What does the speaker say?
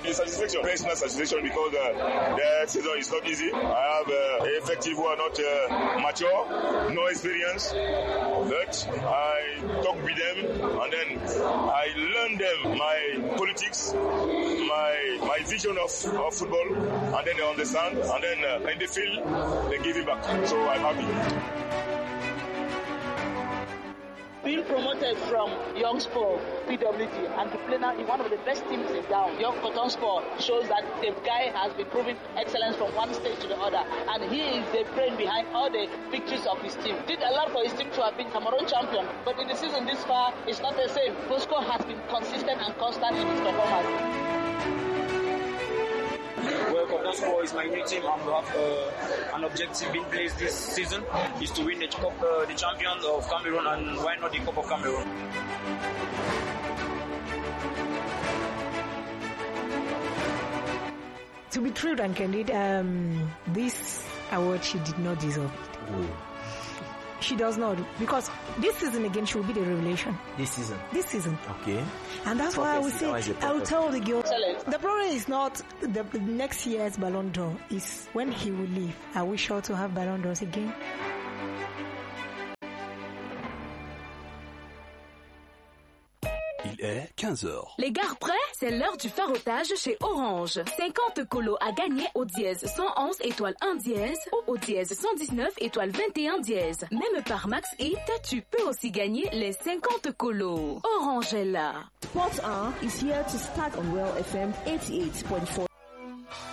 be satisfaction, personal satisfaction, because the season is not easy. I have effective who are not mature, no experience, but I talk with them and then I learn them my politics, my vision of football, and then they understand, and then in the field they give it back. So I'm happy. Being promoted from Young Sport, PWG, and to play now in one of the best teams in town, Young Cotton Sport, shows that the guy has been proving excellence from one stage to the other, and he is the brain behind all the victories of his team. Did a lot for his team to have been Cameroon champion, but in the season this far, it's not the same. Bosco has been consistent and constant in his performance. Well, Cotton Sport is my new team, and we have an objective in place this season is to win the cup, the champion of Cameroon, and why not the Cup of Cameroon? To be true and candid, this award she did not deserve it. Oh. She does not, because this season again she will be the revelation. This season. Okay. And that's why I will say, I will tell the girl, the problem is not the next year's Ballon d'Or, is when he will leave. Are we sure to have Ballon d'Ors again? Il est 15h. Les gars prêts? C'est l'heure du farotage chez Orange. 50 colos à gagner au dièse 111 étoile 1 dièse ou au dièse 119 étoile 21 dièse. Même par Max Hit, tu peux aussi gagner les 50 colos. Orange est là. Sport 1 is here to start on Well FM 88.4.